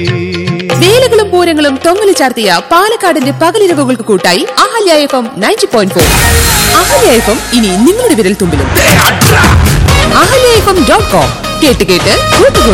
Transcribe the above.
വേലകളും പൂരങ്ങളും തൊങ്ങലി ചാർത്തിയ പാലക്കാടിന്റെ പകലിരവുകൾക്ക് കൂട്ടായി അഹല്യ FM 90.4. അഹല്യ FM ഇനി നിങ്ങളുടെ വിരൽ തുമ്പിലും. ahlyafm.com കേട്ട് കേട്ട് കൂട്ടുകൂടി.